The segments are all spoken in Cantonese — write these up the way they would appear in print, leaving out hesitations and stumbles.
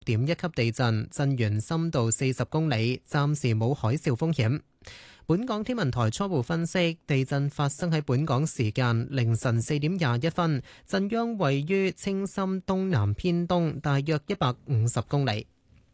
點一級地震，震源深度40公里，暫時冇海嘯風險。本港天文台初步分析，地震發生喺本港時間凌晨4點21分，震央位於青森東南偏東，大約150公里。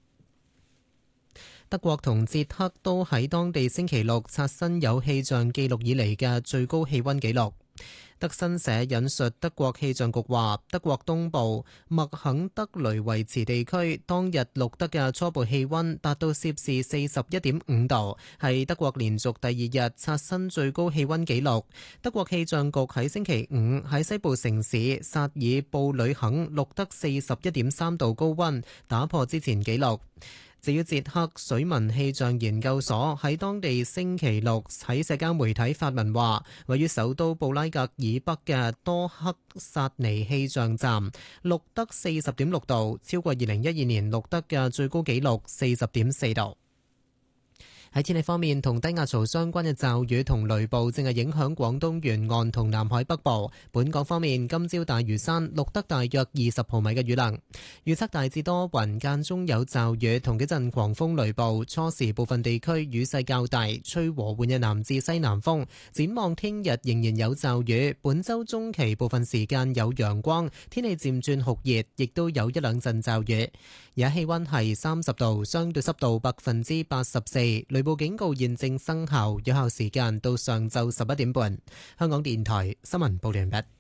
德國同捷克都喺當地星期六刷新有氣象記錄以嚟嘅最高氣溫紀錄。德新社引述德國氣象局話，德國東部麥肯德雷維茨地區當日錄得嘅初步氣溫達到攝氏41.5度，係德國連續第二日刷新最高氣溫紀錄。德國氣象局喺星期五喺西部城市薩爾布呂肯錄得41.3度高溫，打破之前紀錄。至於捷克水文氣象研究所喺當地星期六喺社交媒體發文話，位於首都布拉格以北嘅多克薩尼氣象站錄得40.6度，超過2012年錄得嘅最高紀錄40.4度。喺天氣方面，同低壓槽相關嘅驟雨同雷暴正係影響廣東沿岸同南海北部。本港方面，今朝大嶼山錄得大約20毫米嘅雨量。預測大致多雲，間中有驟雨同幾陣狂風雷暴，初時部分地區雨勢較大，吹和緩嘅南至西南風。展望聽日仍然有驟雨，本週中期部分時間有陽光，天氣漸轉酷熱，亦都有一兩陣驟雨。而家氣溫係30度，相對濕度84%。雷暴警告現正生效，有效時間到上晝11點半。香港電台新聞報道完畢。